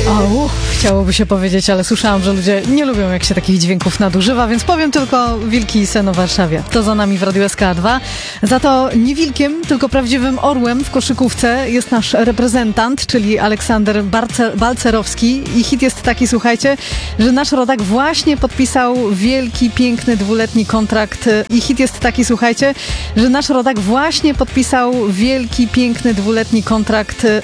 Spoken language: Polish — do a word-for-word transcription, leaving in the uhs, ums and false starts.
O, chciałoby się powiedzieć, ale słyszałam, że ludzie nie lubią, jak się takich dźwięków nadużywa, więc powiem tylko wilki i sen o Warszawie. To za nami w Radiu S K dwa. Za to nie wilkiem, tylko prawdziwym orłem w koszykówce jest nasz reprezentant, czyli Aleksander Barce- Balcerowski. I hit jest taki, słuchajcie, że nasz rodak właśnie podpisał wielki, piękny, dwuletni kontrakt. I hit jest taki, słuchajcie, że nasz rodak właśnie podpisał wielki, piękny, dwuletni kontrakt